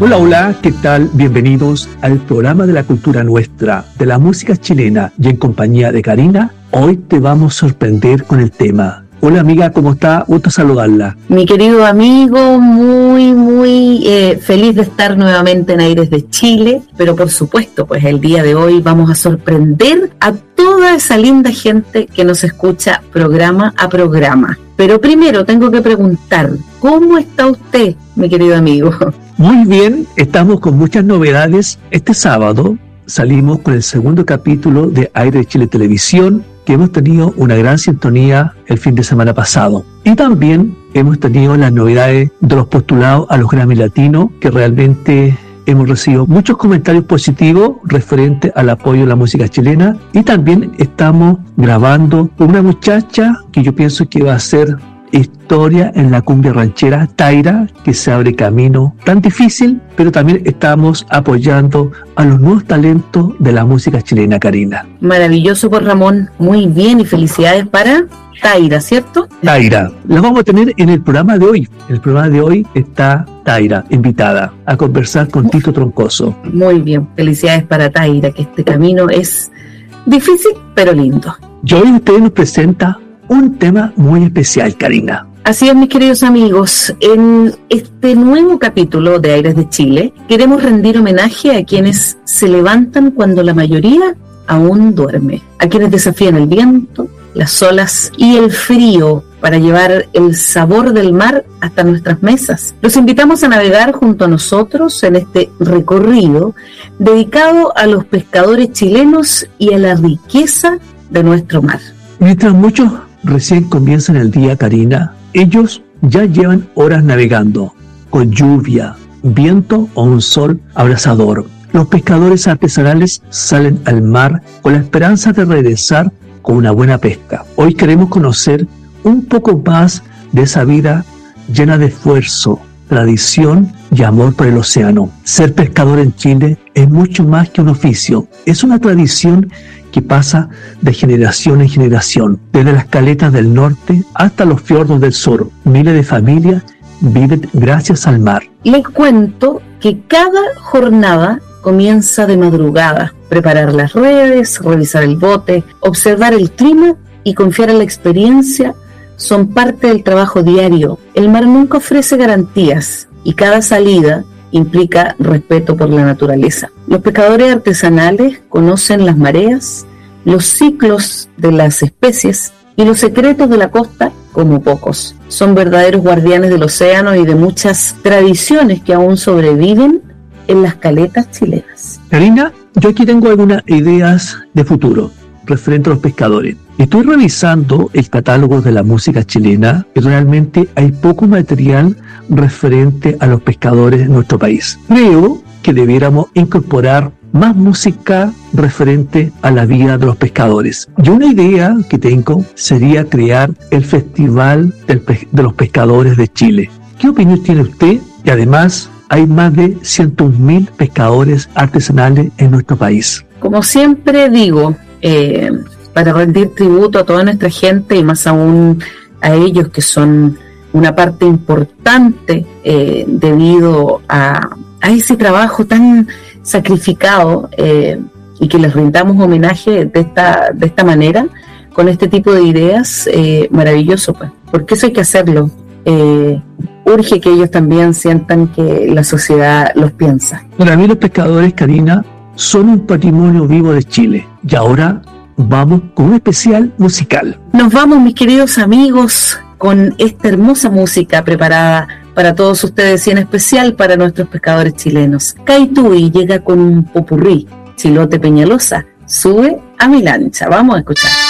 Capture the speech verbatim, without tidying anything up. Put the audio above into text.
Hola, hola, ¿qué tal? Bienvenidos al programa de la cultura nuestra, de la música chilena, y en compañía de Karina, hoy te vamos a sorprender con el tema. Hola amiga, ¿cómo está? Gusto saludarla. Mi querido amigo, muy, muy eh, feliz de estar nuevamente en Aires de Chile, pero por supuesto, pues el día de hoy vamos a sorprender a toda esa linda gente que nos escucha programa a programa. Pero primero tengo que preguntar, ¿cómo está usted, mi querido amigo? Muy bien, estamos con muchas novedades. Este sábado salimos con el segundo capítulo de Aires de Chile Televisión, que hemos tenido una gran sintonía el fin de semana pasado. Y también hemos tenido las novedades de los postulados a los Grammy Latinos, que realmente hemos recibido muchos comentarios positivos referentes al apoyo a la música chilena. Y también estamos grabando con una muchacha que yo pienso que va a ser historia en la cumbia ranchera, Taira, que se abre camino tan difícil, pero también estamos apoyando a los nuevos talentos de la música chilena, Karina. Maravilloso por Ramón, muy bien, y felicidades para Taira, ¿cierto? Taira, la vamos a tener en el programa de hoy. En el programa de hoy está Taira, invitada a conversar con Tito Troncoso. Muy bien, felicidades para Taira, que este camino es difícil, pero lindo. Y hoy usted nos presenta un tema muy especial, Karina. Así es, mis queridos amigos, en este nuevo capítulo de Aires de Chile queremos rendir homenaje a quienes se levantan cuando la mayoría aún duerme, a quienes desafían el viento, las olas y el frío para llevar el sabor del mar hasta nuestras mesas. Los invitamos a navegar junto a nosotros en este recorrido dedicado a los pescadores chilenos y a la riqueza de nuestro mar. Mientras muchos recién comienzan el día, Karina, ellos ya llevan horas navegando, con lluvia, viento o un sol abrasador. Los pescadores artesanales salen al mar con la esperanza de regresar con una buena pesca. Hoy queremos conocer un poco más de esa vida llena de esfuerzo, tradición y amor por el océano. Ser pescador en Chile es mucho más que un oficio, es una tradición que pasa de generación en generación, desde las caletas del norte hasta los fiordos del sur. Miles de familias viven gracias al mar. Les cuento que cada jornada comienza de madrugada. Preparar las redes, revisar el bote, observar el clima y confiar en la experiencia son parte del trabajo diario. El mar nunca ofrece garantías y cada salida implica respeto por la naturaleza. Los pescadores artesanales conocen las mareas, los ciclos de las especies y los secretos de la costa como pocos. Son verdaderos guardianes del océano y de muchas tradiciones que aún sobreviven en las caletas chilenas. Karina, yo aquí tengo algunas ideas de futuro referente a los pescadores. Estoy revisando el catálogo de la música chilena y realmente hay poco material referente a los pescadores de nuestro país. Creo que debiéramos incorporar más música referente a la vida de los pescadores. Y una idea que tengo sería crear el Festival del Pe- de los Pescadores de Chile. ¿Qué opinión tiene usted? Y además hay más de ciento un mil pescadores artesanales en nuestro país. Como siempre digo, eh, para rendir tributo a toda nuestra gente y más aún a ellos que son una parte importante eh, debido a, a ese trabajo tan sacrificado eh, y que les rindamos homenaje de esta, de esta manera, con este tipo de ideas, eh, maravilloso, pues, porque eso hay que hacerlo. Eh, urge que ellos también sientan que la sociedad los piensa. Para mí los pescadores, Karina, son un patrimonio vivo de Chile. Y ahora vamos con un especial musical. Nos vamos, mis queridos amigos, con esta hermosa música preparada para todos ustedes y en especial para nuestros pescadores chilenos. Caitui llega con un popurrí. Chilote Peñalosa, sube a mi lancha. Vamos a escuchar.